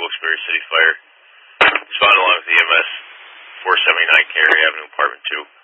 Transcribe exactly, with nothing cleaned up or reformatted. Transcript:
Wilkes-Barre City Fire. Respond along with the E M S four seventy-nine Cary Avenue, Apartment two.